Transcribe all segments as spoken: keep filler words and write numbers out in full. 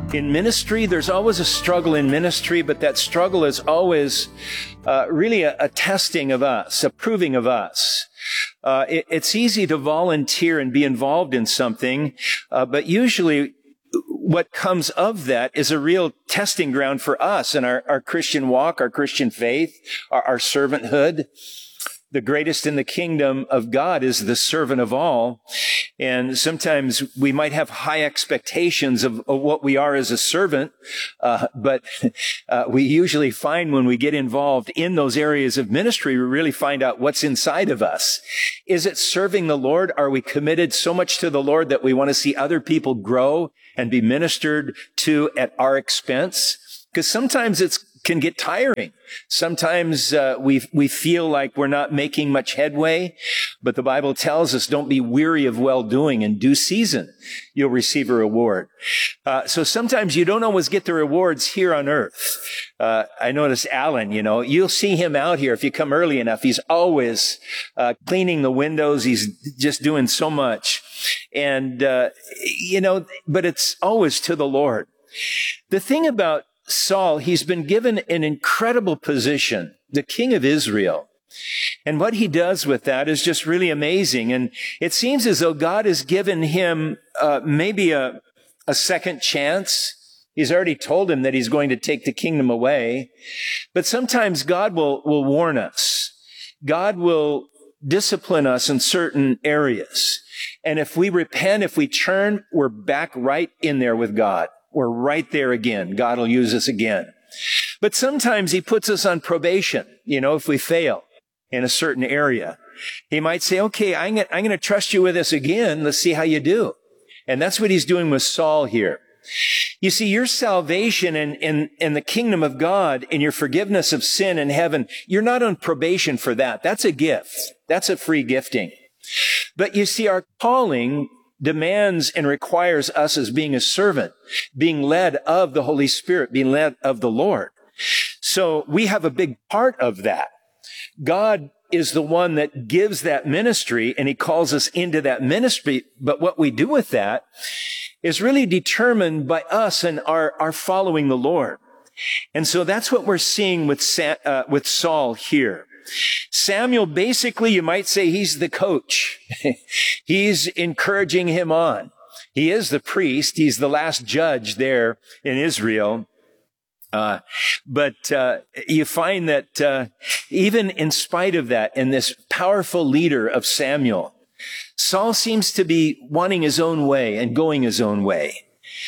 In ministry, there's always a struggle in ministry, but that struggle is always uh, really a, a testing of us, a proving of us. Uh, it, it's easy to volunteer and be involved in something, uh, but usually what comes of that is a real testing ground for us in our, our Christian walk, our Christian faith, our, our servanthood. The greatest in the kingdom of God is the servant of all. And sometimes we might have high expectations of, of what we are as a servant, uh, but uh, we usually find when we get involved in those areas of ministry, we really find out what's inside of us. Is it serving the Lord? Are we committed so much to the Lord that we want to see other people grow and be ministered to at our expense? Because sometimes it's can get tiring. Sometimes uh, we we feel like we're not making much headway, but the Bible tells us, don't be weary of well-doing. In due season, you'll receive a reward. Uh, so sometimes you don't always get the rewards here on earth. Uh, I notice Alan, you know, you'll see him out here if you come early enough. He's always uh, cleaning the windows. He's just doing so much. And, uh, you know, but it's always to the Lord. The thing about Saul, he's been given an incredible position, the king of Israel. And what he does with that is just really amazing. And it seems as though God has given him uh, maybe a, a second chance. He's already told him that he's going to take the kingdom away. But sometimes God will, will warn us. God will discipline us in certain areas. And if we repent, if we turn, we're back right in there with God. We're right there again. God will use us again. But sometimes he puts us on probation. You know, if we fail in a certain area, he might say, okay, I'm going I'm to trust you with this again. Let's see how you do. And that's what he's doing with Saul here. You see, your salvation and, and, and the kingdom of God and your forgiveness of sin in heaven, you're not on probation for that. That's a gift. That's a free gifting. But you see, our calling demands and requires us as being a servant, being led of the Holy Spirit, being led of the Lord. So we have a big part of that. God is the one that gives that ministry, and he calls us into that ministry. But what we do with that is really determined by us and our, our following the Lord. And so that's what we're seeing with, Sa- uh, with Saul here. Samuel, basically, you might say he's the coach. He's encouraging him on. He is the priest. He's the last judge there in Israel. Uh, but uh, you find that uh, even in spite of that, and this powerful leader of Samuel, Saul seems to be wanting his own way and going his own way.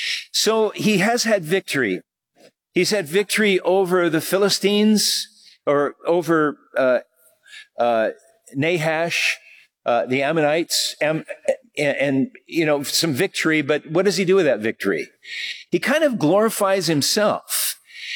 So he has had victory. He's had victory over the Philistines, or over uh, uh, Nahash, uh, the Ammonites, Am- and, and, you know, some victory. But what does he do with that victory? He kind of glorifies himself.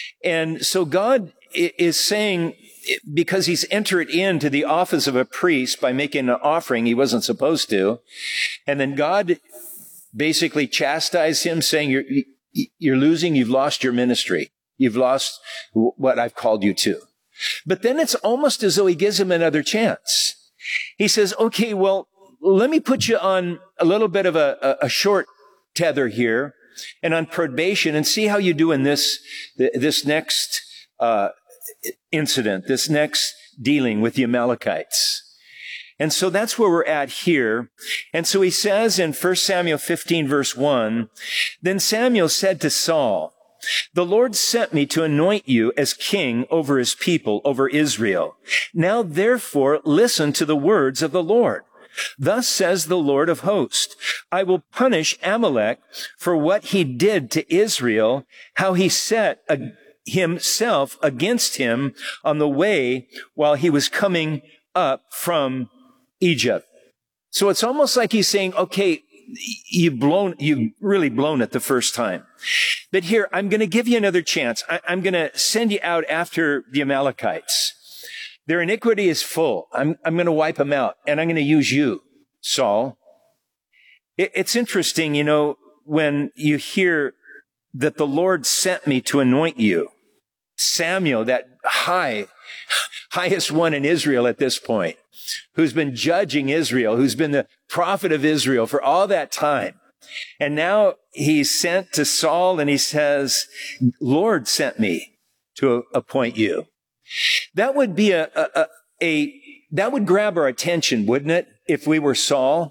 And so God is saying, because he's entered into the office of a priest by making an offering he wasn't supposed to, and then God basically chastised him, saying, you're, you're losing, you've lost your ministry. You've lost what I've called you to. But then it's almost as though he gives him another chance. He says, okay, well, let me put you on a little bit of a, a, a short tether here and on probation and see how you do in this, this next uh, incident, this next dealing with the Amalekites. And so that's where we're at here. And so he says in First Samuel fifteen, verse one, then Samuel said to Saul, the Lord sent me to anoint you as king over his people, over Israel. Now, therefore, listen to the words of the Lord. Thus says the Lord of hosts, I will punish Amalek for what he did to Israel, how he set a, himself against him on the way while he was coming up from Egypt. So it's almost like he's saying, okay, you've blown, you've really blown it the first time. But here, I'm going to give you another chance. I, I'm going to send you out after the Amalekites. Their iniquity is full. I'm, I'm going to wipe them out, and I'm going to use you, Saul. It, it's interesting, you know, when you hear that the Lord sent me to anoint you. Samuel, that high, highest one in Israel at this point, who's been judging Israel, who's been the prophet of Israel for all that time. And now he's sent to Saul and he says, Lord sent me to appoint you. That would be a, a, a, that would grab our attention, wouldn't it? If we were Saul.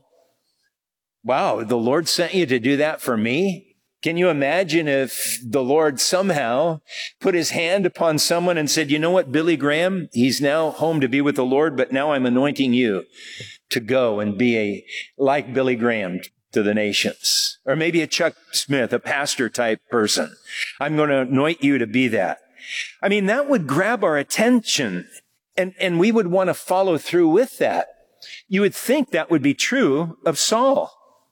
Wow, the Lord sent you to do that for me? Can you imagine if the Lord somehow put his hand upon someone and said, you know what, Billy Graham, he's now home to be with the Lord, but now I'm anointing you to go and be a, like Billy Graham to the nations. Or maybe a Chuck Smith, a pastor type person. I'm going to anoint you to be that. I mean, that would grab our attention and, and we would want to follow through with that. You would think that would be true of Saul.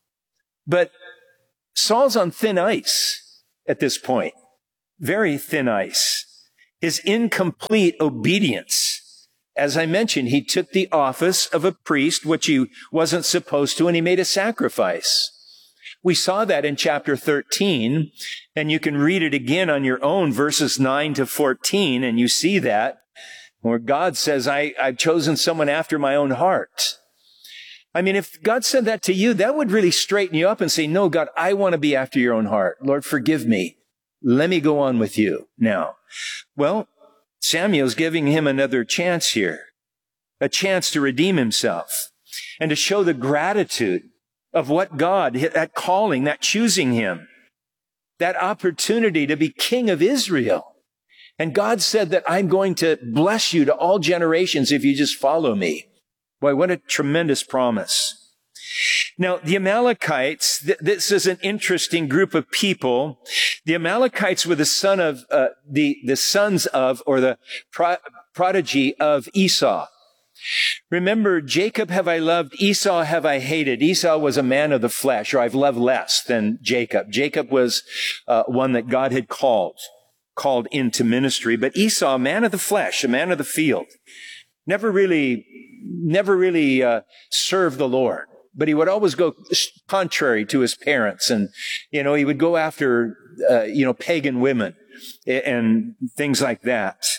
But Saul's on thin ice at this point. Very thin ice. His incomplete obedience. As I mentioned, he took the office of a priest, which he wasn't supposed to, and he made a sacrifice. We saw that in chapter thirteen, and you can read it again on your own, verses nine to fourteen, and you see that, where God says, I, I've chosen someone after my own heart. I mean, if God said that to you, that would really straighten you up and say, no, God, I want to be after your own heart. Lord, forgive me. Let me go on with you now. Well, Samuel's giving him another chance here, a chance to redeem himself and to show the gratitude of what God, that calling, that choosing him, that opportunity to be king of Israel. And God said that I'm going to bless you to all generations if you just follow me. Boy, what a tremendous promise. Now, the Amalekites, th- this is an interesting group of people. The Amalekites were the son of, uh, the, the sons of, or the pro- prodigy of Esau. Remember, Jacob have I loved, Esau have I hated. Esau was a man of the flesh, or I've loved less than Jacob. Jacob was uh, one that God had called, called into ministry. But Esau, a man of the flesh, a man of the field, never really, never really uh, served the Lord. But he would always go contrary to his parents. And, you know, he would go after, uh, you know, pagan women and things like that.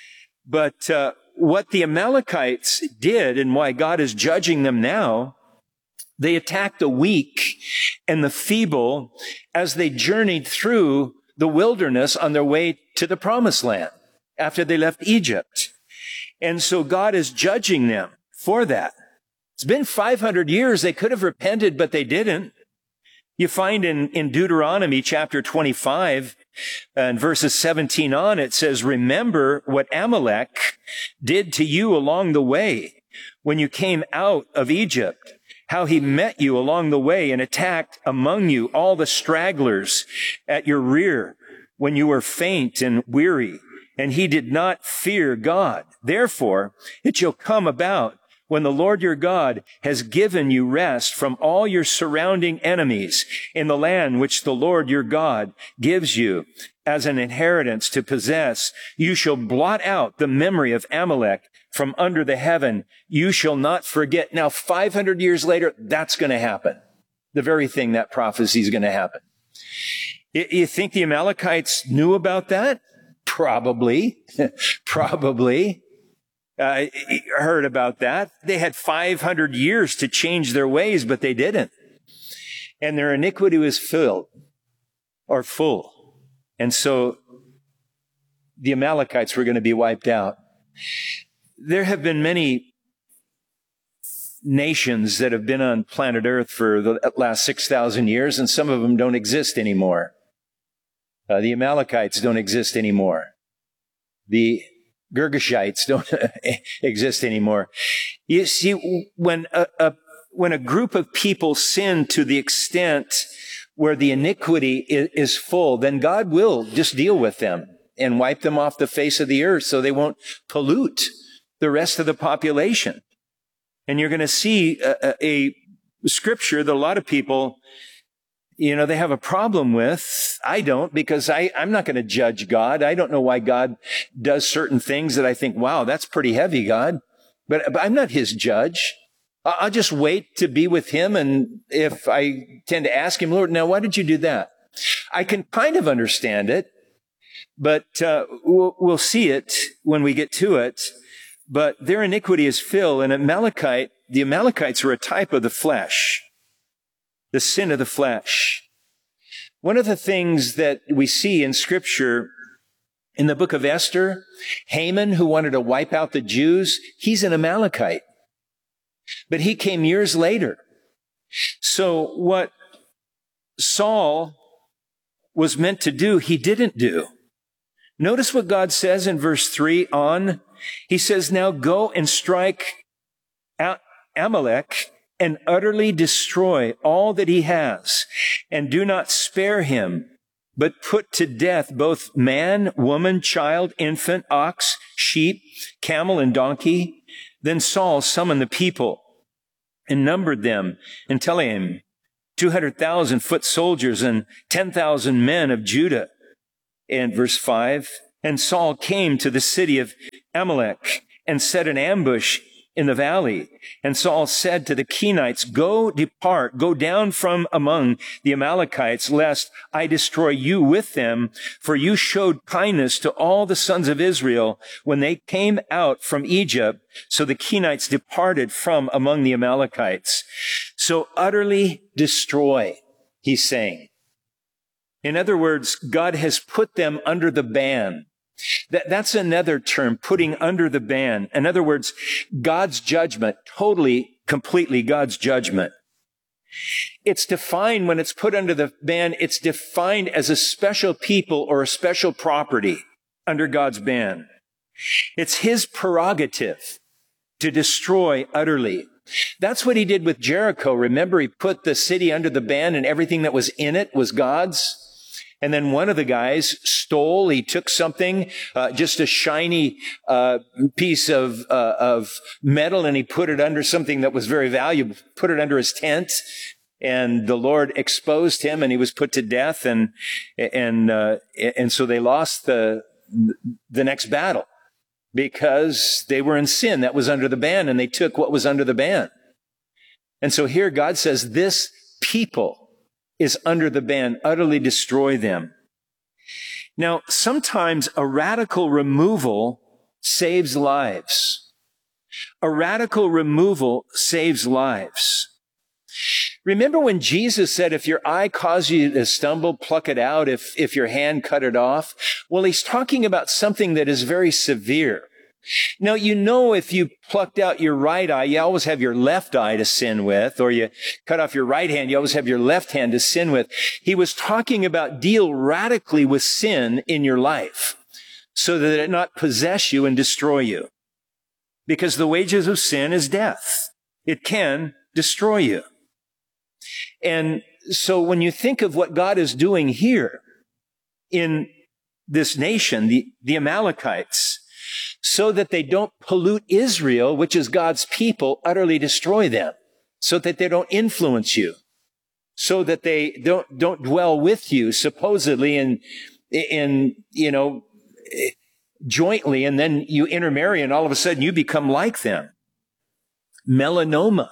But uh, what the Amalekites did and why God is judging them now, they attacked the weak and the feeble as they journeyed through the wilderness on their way to the promised land after they left Egypt. And so God is judging them for that. It's been five hundred years. They could have repented, but they didn't. You find in, in Deuteronomy chapter twenty-five and verses seventeen on, it says, remember what Amalek did to you along the way when you came out of Egypt, how he met you along the way and attacked among you all the stragglers at your rear when you were faint and weary, and he did not fear God. Therefore, it shall come about when the Lord your God has given you rest from all your surrounding enemies in the land which the Lord your God gives you as an inheritance to possess, you shall blot out the memory of Amalek from under the heaven. You shall not forget. Now, five hundred years later, that's going to happen. The very thing, that prophecy is going to happen. You think the Amalekites knew about that? Probably. Probably. Uh, heard about that. They had five hundred years to change their ways, but they didn't. And their iniquity was filled or full. And so the Amalekites were going to be wiped out. There have been many nations that have been on planet Earth for the last six thousand years, and some of them don't exist anymore. Uh, the Amalekites don't exist anymore. The Girgashites don't exist anymore. You see, when a, a, when a group of people sin to the extent where the iniquity is, is full, then God will just deal with them and wipe them off the face of the earth so they won't pollute the rest of the population. And you're going to see a, a, a scripture that a lot of people, you know, they have a problem with. I don't, because I, I'm not going to judge God. I don't know why God does certain things that I think, wow, that's pretty heavy, God. But, but I'm not his judge. I'll just wait to be with him. And if I tend to ask him, Lord, now why did you do that? I can kind of understand it, but uh, we'll, we'll see it when we get to it. But their iniquity is filled. And Amalekite, the Amalekites were a type of the flesh. the sin of the flesh. One of the things that we see in Scripture in the book of Esther, Haman, who wanted to wipe out the Jews, he's an Amalekite. But he came years later. So what Saul was meant to do, he didn't do. Notice what God says in verse three on. He says, now go and strike Amalek and utterly destroy all that he has, and do not spare him, but put to death both man, woman, child, infant, ox, sheep, camel, and donkey. Then Saul summoned the people and numbered them in Telaim, two hundred thousand foot soldiers and ten thousand men of Judah. And verse five, and Saul came to the city of Amalek and set an ambush in the valley. And Saul said to the Kenites, go depart, go down from among the Amalekites, lest I destroy you with them. For you showed kindness to all the sons of Israel when they came out from Egypt. So the Kenites departed from among the Amalekites. So utterly destroy, he's saying. In other words, God has put them under the ban. That, that's another term, putting under the ban. In other words, God's judgment, totally, completely God's judgment. It's defined when it's put under the ban, it's defined as a special people or a special property under God's ban. It's his prerogative to destroy utterly. That's what he did with Jericho. Remember, he put the city under the ban and everything that was in it was God's. And then one of the guys stole, he took something, uh, just a shiny uh, piece of, uh, of metal, and he put it under something that was very valuable, put it under his tent. And the Lord exposed him, and he was put to death. And, and, uh, and so they lost the, the next battle because they were in sin. That was under the ban, and they took what was under the ban. And so here God says, this people is under the ban, utterly destroy them. Now, sometimes a radical removal saves lives. A radical removal saves lives. Remember when Jesus said, if your eye causes you to stumble, pluck it out. If, if your hand, cut it off. Well, he's talking about something that is very severe. Now, you know, if you plucked out your right eye, you always have your left eye to sin with, or you cut off your right hand, you always have your left hand to sin with. He was talking about deal radically with sin in your life so that it not possess you and destroy you. Because the wages of sin is death. It can destroy you. And so when you think of what God is doing here in this nation, the, the Amalekites, so that they don't pollute Israel, which is God's people, utterly destroy them, so that they don't influence you, so that they don't, don't dwell with you, supposedly, in, in, you know, jointly, and then you intermarry, and all of a sudden you become like them. Melanoma.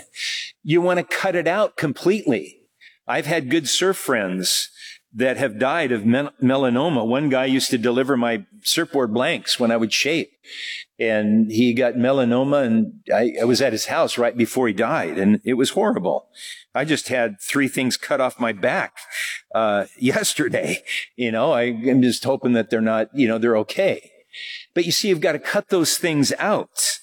You want to cut it out completely. I've had good surf friends that have died of mel- melanoma. One guy used to deliver my surfboard blanks when I would shape. And he got melanoma, and I, I was at his house right before he died, and it was horrible. I just had three things cut off my back uh yesterday. You know, I, I'm just hoping that they're not, you know, they're okay. But you see, you've got to cut those things out.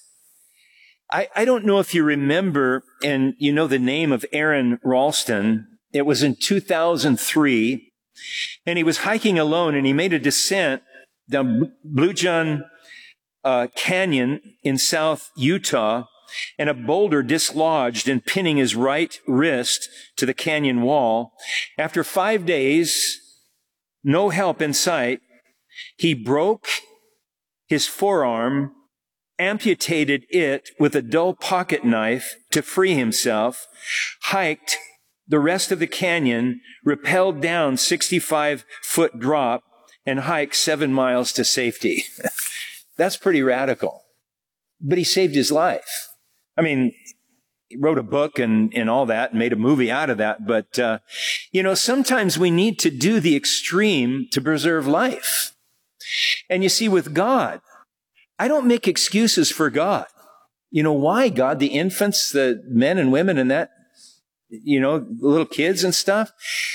I, I don't know if you remember, and you know the name of Aron Ralston. It was in two thousand three. And he was hiking alone, and he made a descent down Blue John uh, Canyon in South Utah, and a boulder dislodged and pinning his right wrist to the canyon wall. After five days, no help in sight, he broke his forearm, amputated it with a dull pocket knife to free himself, hiked the rest of the canyon, rappelled down sixty-five foot drop, and hiked seven miles to safety. That's pretty radical. But he saved his life. I mean, he wrote a book and, and all that, and made a movie out of that. But, uh, you know, sometimes we need to do the extreme to preserve life. And you see, with God, I don't make excuses for God. You know why, God? The infants, the men and women and that, you know, little kids and stuff.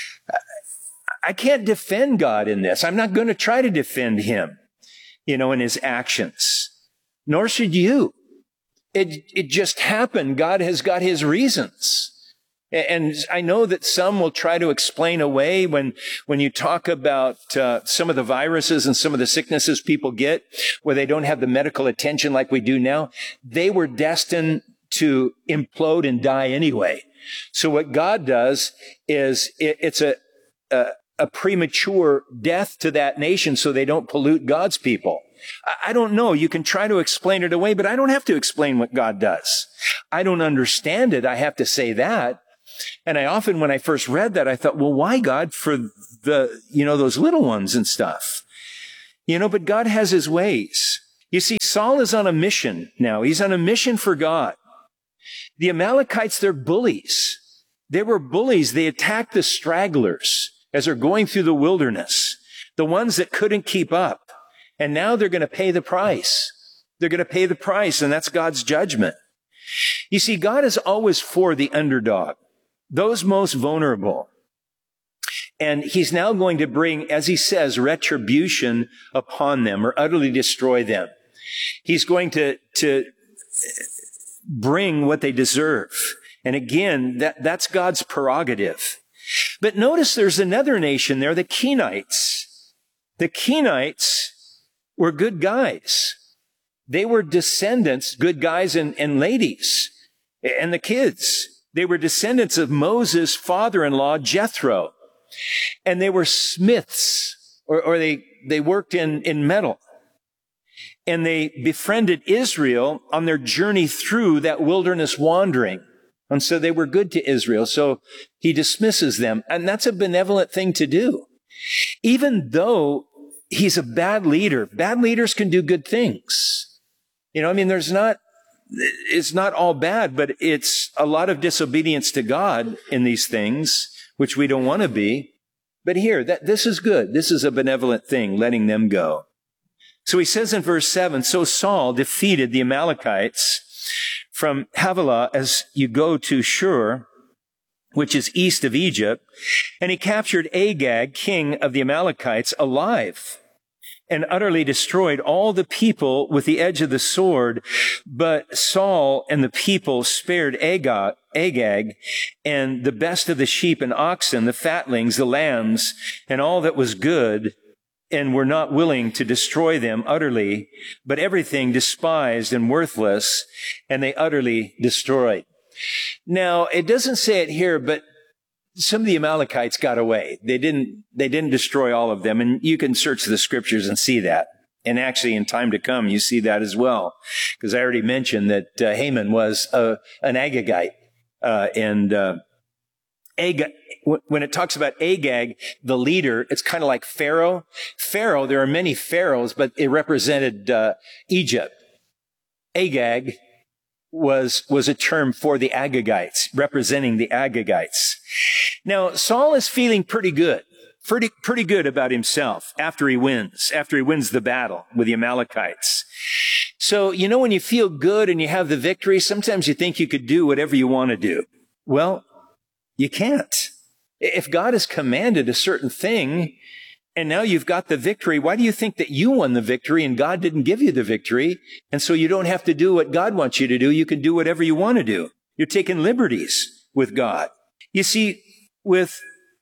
I can't defend God in this. I'm not going to try to defend him, you know, in his actions. Nor should you. It, it just happened. God has got his reasons. And I know that some will try to explain away when, when you talk about uh, some of the viruses and some of the sicknesses people get where they don't have the medical attention like we do now. They were destined to implode and die anyway. So what God does is it, it's a, a, a premature death to that nation so they don't pollute God's people. I, I don't know. You can try to explain it away, but I don't have to explain what God does. I don't understand it. I have to say that. And I often, when I first read that, I thought, well, why, God, for the, you know, those little ones and stuff? You know, but God has his ways. You see, Saul is on a mission now. He's on a mission for God. The Amalekites, they're bullies. They were bullies. They attacked the stragglers as they're going through the wilderness, the ones that couldn't keep up. And now they're going to pay the price. They're going to pay the price, and that's God's judgment. You see, God is always for the underdog, those most vulnerable. And he's now going to bring, as he says, retribution upon them or utterly destroy them. He's going to, to bring what they deserve. And again, that, that's God's prerogative. But notice there's another nation there, the Kenites. The Kenites were good guys. They were descendants, good guys and, and ladies, and the kids. They were descendants of Moses' father-in-law, Jethro. And they were smiths, or, or they, they worked in, in metal. And they befriended Israel on their journey through that wilderness wandering. And so they were good to Israel. So he dismisses them. And that's a benevolent thing to do. Even though he's a bad leader, bad leaders can do good things. You know, I mean, there's not, it's not all bad, but it's a lot of disobedience to God in these things, which we don't want to be. But here, that this is good. This is a benevolent thing, letting them go. So he says in verse seven, so Saul defeated the Amalekites from Havilah as you go to Shur, which is east of Egypt, and he captured Agag, king of the Amalekites, alive, and utterly destroyed all the people with the edge of the sword. But Saul and the people spared Agag, Agag, and the best of the sheep and oxen, the fatlings, the lambs, and all that was good, and were not willing to destroy them utterly, but everything despised and worthless, and they utterly destroyed. Now, it doesn't say it here, but some of the Amalekites got away. They didn't, they didn't destroy all of them. And you can search the scriptures and see that. And actually, in time to come, you see that as well. Because I already mentioned that uh, Haman was uh, an Agagite. Uh, and uh, Ag- when it talks about Agag, the leader, it's kind of like Pharaoh. Pharaoh, there are many pharaohs, but it represented uh, Egypt. Agag was, was a term for the Agagites, representing the Agagites. Now, Saul is feeling pretty good, pretty, pretty good about himself after he wins, after he wins the battle with the Amalekites. So, you know, when you feel good and you have the victory, sometimes you think you could do whatever you want to do. Well, you can't. If God has commanded a certain thing, and now you've got the victory, why do you think that you won the victory and God didn't give you the victory? And so you don't have to do what God wants you to do. You can do whatever you want to do. You're taking liberties with God. You see, with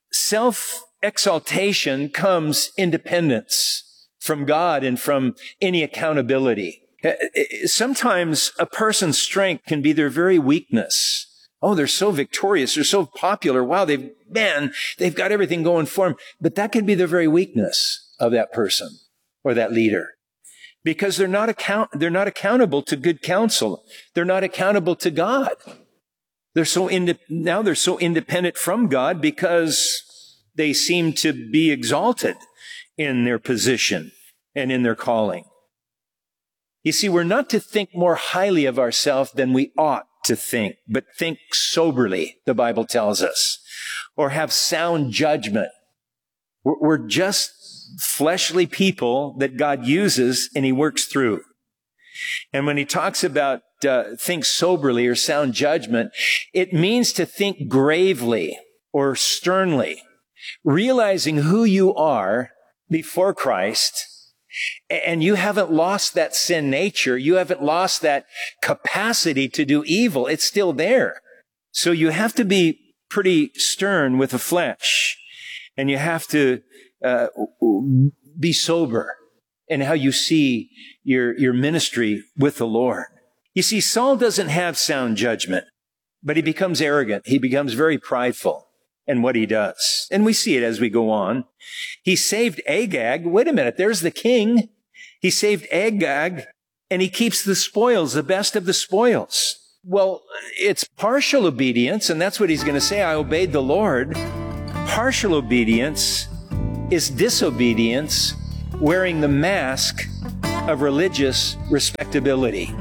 self-exaltation comes independence from God and from any accountability. Sometimes a person's strength can be their very weakness. Oh, they're so victorious. They're so popular. Wow, they've, man, they've got everything going for them. But that can be the very weakness of that person or that leader. Because they're not account, they're not accountable to good counsel. They're not accountable to God. They're so inde- now they're so independent from God because they seem to be exalted in their position and in their calling. You see, we're not to think more highly of ourselves than we ought to think, but think soberly, the Bible tells us, or have sound judgment. We're just fleshly people that God uses and he works through. And when he talks about uh, think soberly or sound judgment. It means to think gravely or sternly, realizing who you are before Christ, and you haven't lost that sin nature. You haven't lost that capacity to do evil. It's still there. So you have to be pretty stern with the flesh, and you have to uh, be sober in how you see your, your ministry with the Lord. You see, Saul doesn't have sound judgment, but he becomes arrogant. He becomes very prideful in what he does. And we see it as we go on. He saved Agag. Wait a minute, there's the king. He saved Agag, and he keeps the spoils, the best of the spoils. Well, it's partial obedience, and that's what he's going to say. I obeyed the Lord. Partial obedience is disobedience, wearing the mask of religious respectability.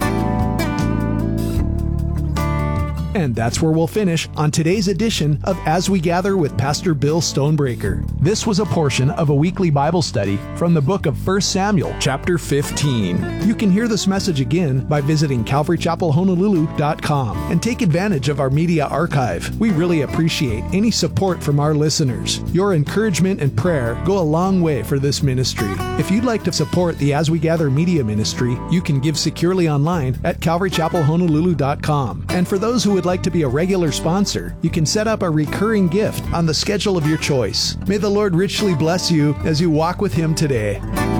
And that's where we'll finish on today's edition of As We Gather with Pastor Bill Stonebreaker. This was a portion of a weekly Bible study from the book of First Samuel, chapter fifteen. You can hear this message again by visiting calvary chapel honolulu dot com and take advantage of our media archive. We really appreciate any support from our listeners. Your encouragement and prayer go a long way for this ministry. If you'd like to support the As We Gather media ministry, you can give securely online at calvary chapel honolulu dot com. And for those who would like to be a regular sponsor, you can set up a recurring gift on the schedule of your choice. May the Lord richly bless you as you walk with Him today.